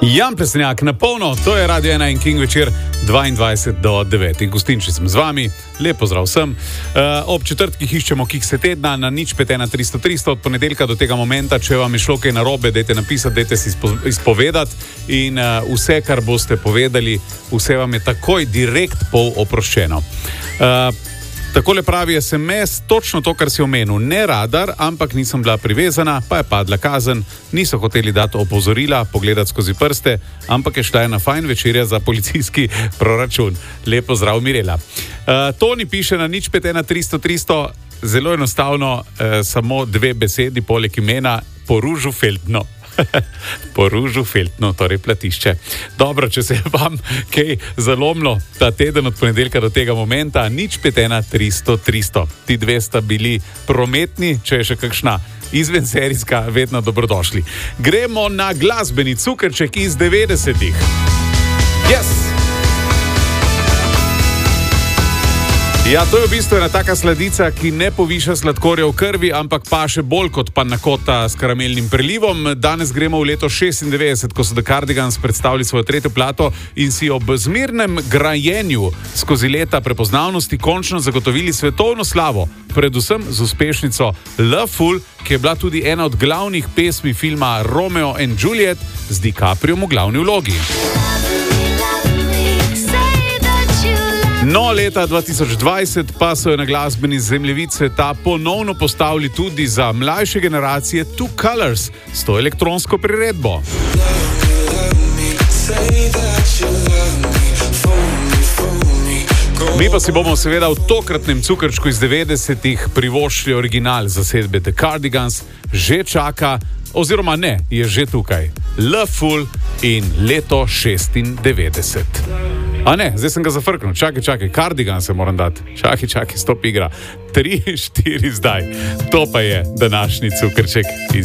Jan Plestenjak na polno, to je Radio 1 in King večer 22 do 9. Gostinči sem z vami, lep pozdrav vsem. Ob četrtkih iščemo kikse tedna na 051 od ponedeljka do tega momenta. Če vam je šlo kaj narobe, dajte napisati, dajte si izpovedati in vse, kar boste povedali, vse vam je takoj direkt pol oproščeno. Takole pravi SMS, točno to, kar si omenil. Ne radar, ampak nisem bila privezana, pa je padla kazen. Niso hoteli dati opozorila, pogledati skozi prste, ampak je šla na fajn večerja za policijski proračun. Lepo zdrav, Mirela. Toni piše na 051 zelo enostavno, samo dve besedi poleg imena, po Ružu Feltno. Po Ružu Feltno, torej platišče. Dobro, če se je vam kaj zalomilo ta teden od ponedeljka do tega momenta, 051 Ti dve sta bili prometni, če je še kakšna izvenserijska, vedno dobrodošli. Gremo na glasbeni cukrček iz 90-ih. Yes! Ja, to je v bistvu ena taka sladica, ki ne poviša sladkorja v krvi, ampak pa še bolj kot panna cotta s karamelnim prelivom. Danes gremo v leto 96, ko so The Cardigans predstavili svojo tretjo plato in si ob zmernem grajenju skozi leta prepoznavnosti končno zagotovili svetovno slavo, predvsem z uspešnico Loveful, ki je bila tudi ena od glavnih pesmi filma Romeo and Juliet z DiCapriom v glavni vlogi. No, leta 2020 pa so jo na glasbeni zemljevid sveta ponovno postavili tudi za mlajše generacije Two Colors s to elektronsko priredbo. Mi pa si bomo seveda v tokratnem cukrčku iz 90-ih privoščili original zasedbe The Cardigans, že čaka, oziroma ne, je že tukaj. Loveful in leto 96. A ne, zdaj sem ga zafrknil. Čakaj, Cardigan se moram dati. Čakaj, stop igra. 3, 4 zdaj. To pa je današnji cukrček iz